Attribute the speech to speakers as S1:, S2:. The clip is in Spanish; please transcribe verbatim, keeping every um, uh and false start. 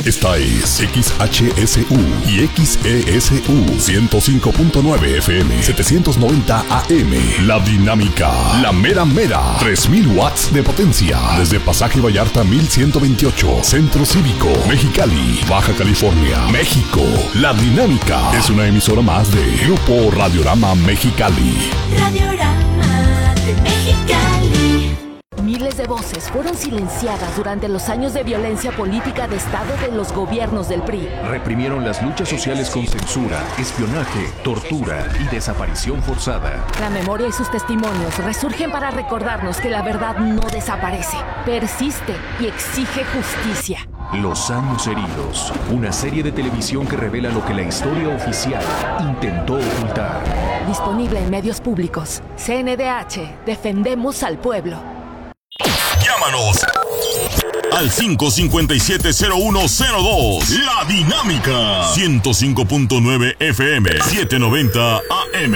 S1: Esta es X H S U y X E S U ciento cinco punto nueve F M, setecientos noventa A M. La Dinámica, la mera mera, tres mil watts de potencia. Desde Pasaje Vallarta mil ciento veintiocho, Centro Cívico, Mexicali, Baja California, México. La Dinámica es una emisora más de Grupo Radiorama Mexicali.
S2: Radiorama de Mexicali.
S3: Miles de voces fueron silenciadas durante los años de violencia política de Estado de los gobiernos del P R I.
S4: Reprimieron las luchas sociales con censura, espionaje, tortura y desaparición forzada.
S3: La memoria y sus testimonios resurgen para recordarnos que la verdad no desaparece, persiste y exige justicia.
S4: Los años heridos, una serie de televisión que revela lo que la historia oficial intentó ocultar.
S3: Disponible en medios públicos. C N D H, defendemos al pueblo.
S1: Llámanos al cinco cinco siete cero uno cero dos. La Dinámica ciento cinco punto nueve F M, setecientos noventa A M.